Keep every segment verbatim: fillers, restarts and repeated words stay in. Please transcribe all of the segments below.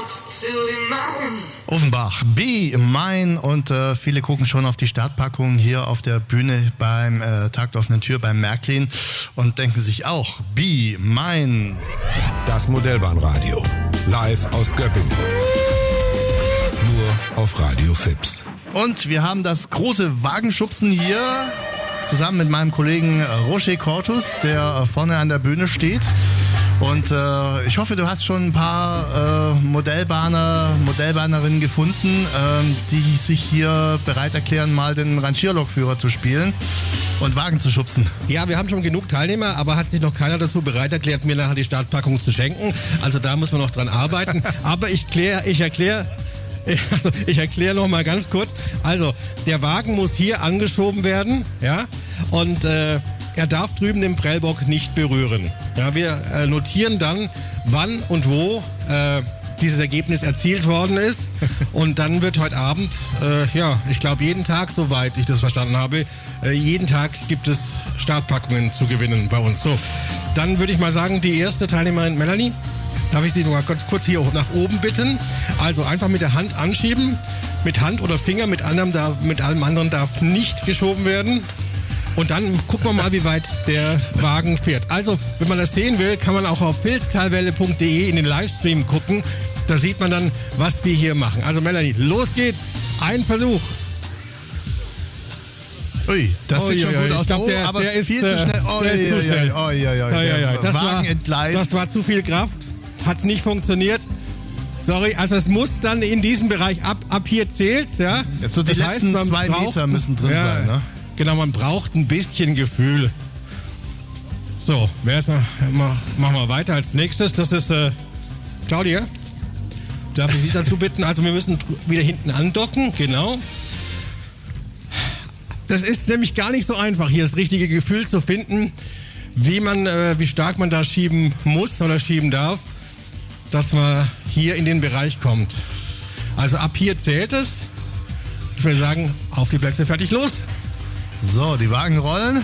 Offenbach, Be Mine, und äh, viele gucken schon auf die Startpackung hier auf der Bühne beim äh, Tag der offenen Tür beim Märklin und denken sich auch, Be Mine. Das Modellbahnradio, live aus Göppingen. Nur auf Radio Fips. Und wir haben das große Wagenschubsen hier zusammen mit meinem Kollegen Roger Cortus, der vorne an der Bühne steht. Und äh, ich hoffe, du hast schon ein paar äh, Modellbahner, Modellbahnerinnen gefunden, ähm, die sich hier bereit erklären, mal den Rangierlokführer zu spielen und Wagen zu schubsen. Ja, wir haben schon genug Teilnehmer, aber hat sich noch keiner dazu bereit erklärt, mir nachher die Startpackung zu schenken. Also da muss man noch dran arbeiten. Aber ich kläre, ich erkläre... Also, ich erkläre noch mal ganz kurz. Also, der Wagen muss hier angeschoben werden, ja, und äh, er darf drüben den Prellbock nicht berühren. Ja, wir äh, notieren dann, wann und wo äh, dieses Ergebnis erzielt worden ist. Und dann wird heute Abend, äh, ja, ich glaube jeden Tag, soweit ich das verstanden habe, äh, jeden Tag gibt es Startpackungen zu gewinnen bei uns. So, dann würde ich mal sagen, die erste Teilnehmerin Melanie. Darf ich Sie noch mal ganz kurz hier nach oben bitten? Also einfach mit der Hand anschieben, mit Hand oder Finger, mit, anderem darf, mit allem anderen darf nicht geschoben werden. Und dann gucken wir mal, wie weit der Wagen fährt. Also, wenn man das sehen will, kann man auch auf filztalwelle punkt de in den Livestream gucken. Da sieht man dann, was wir hier machen. Also Melanie, los geht's. Ein Versuch. Ui, das oh, sieht schon oi, gut oi. aus, Glaub, oh, der, aber der viel ist, zu schnell. Oh, der ist zu schnell. Oh, ja, ja, ja. Ja, ja. Das Wagen war, entgleist. Das war zu viel Kraft, hat nicht funktioniert. Sorry, also es muss dann in diesem Bereich, ab, ab hier zählt's, ja. Jetzt so die das letzten heißt, zwei braucht, Meter müssen drin ja, sein, ne? Genau, man braucht ein bisschen Gefühl. So, wer ist noch? Machen wir weiter als nächstes. Das ist äh, Claudia. Darf ich Sie dazu bitten? Also wir müssen wieder hinten andocken, genau. Das ist nämlich gar nicht so einfach, hier das richtige Gefühl zu finden, wie man, äh, wie stark man da schieben muss oder schieben darf, dass man hier in den Bereich kommt. Also ab hier zählt es. Ich würde sagen, auf die Plätze, fertig, los. So, die Wagen rollen.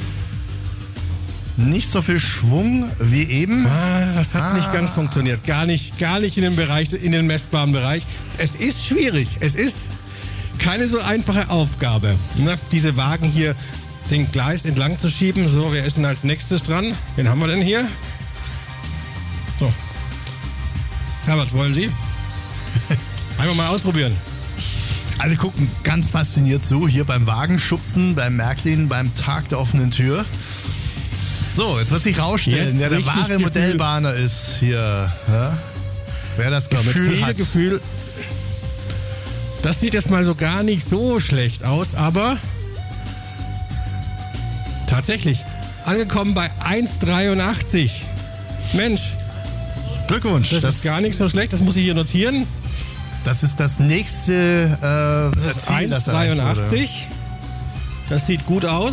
Nicht so viel Schwung wie eben. Ah, das hat ah. nicht ganz funktioniert. Gar nicht, gar nicht in dem Bereich, in den messbaren Bereich. Es ist schwierig. Es ist keine so einfache Aufgabe, ne? Diese Wagen hier den Gleis entlang zu schieben. So, wer ist denn als nächstes dran? Wen haben wir denn hier? So. Herbert, wollen Sie? Einmal mal ausprobieren. Alle gucken ganz fasziniert zu, hier beim Wagenschubsen, beim Märklin, beim Tag der offenen Tür. So, jetzt wird sich rausstellen, Jetzt wer der richtig wahre Gefühl. Modellbahner ist hier. Ja? Wer das Ja, mit Gefühl viel hat. Gefühl. Das sieht jetzt mal so gar nicht so schlecht aus, aber tatsächlich angekommen bei eins Komma dreiundachtzig. Mensch, Glückwunsch. das, ist gar nicht so schlecht, das muss ich hier notieren. Das ist das nächste äh, Das ist Ziel, eins das Komma erreicht wurde. dreiundachtzig. Das sieht gut aus.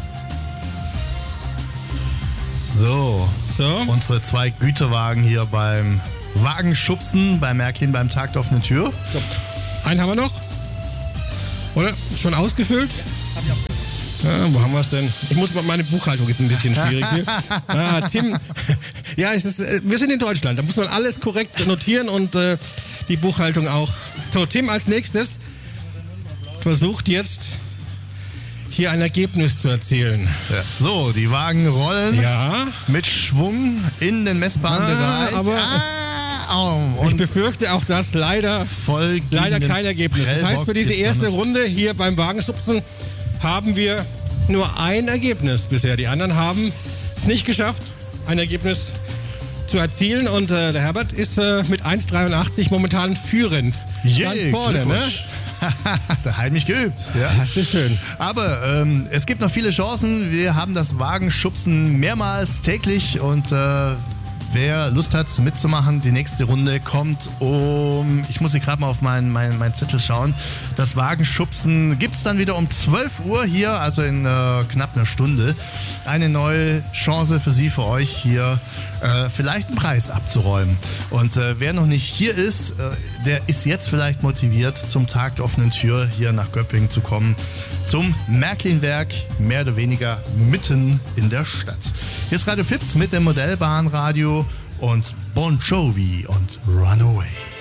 So, So. unsere zwei Güterwagen hier beim Wagenschubsen, beim Märklin, beim Tag der offenen Tür. So. Einen haben wir noch. Oder? Schon ausgefüllt? Ja, wo haben wir es denn? Ich muss mal, meine Buchhaltung ist ein bisschen schwierig hier. Ah, Tim. Ja, es ist, äh, wir sind in Deutschland. Da muss man alles korrekt notieren und äh, die Buchhaltung auch. So, Tim als nächstes versucht jetzt hier ein Ergebnis zu erzielen. Ja, so, die Wagen rollen Ja. mit Schwung in den messbaren Ah, Bereich. aber ah, oh, Ich und befürchte auch das leider, voll gegen leider den kein Ergebnis. Das heißt, Prellbock für diese erste gedonnert. Runde hier beim Wagenschubsen haben wir nur ein Ergebnis bisher. Die anderen haben es nicht geschafft, ein Ergebnis zu erzielen. Und äh, der Herbert ist äh, mit eins Komma dreiundachtzig momentan führend. Yay, Ganz vorne, ne? Glückwunsch. Da heimlich geübt. Ja. Das ist schön. Aber ähm, es gibt noch viele Chancen. Wir haben das Wagenschubsen mehrmals täglich und äh, wer Lust hat mitzumachen, die nächste Runde kommt um, ich muss hier gerade mal auf meinen mein, mein Zettel schauen, das Wagenschubsen gibt es dann wieder um zwölf Uhr hier, also in äh, knapp einer Stunde. Eine neue Chance für Sie, für euch hier äh, vielleicht einen Preis abzuräumen. Und äh, wer noch nicht hier ist, äh, der ist jetzt vielleicht motiviert, zum Tag der offenen Tür hier nach Göppingen zu kommen, zum Märklinwerk, mehr oder weniger mitten in der Stadt. Hier ist Radio Fips mit dem Modellbahnradio und Bon Jovi und Runaway.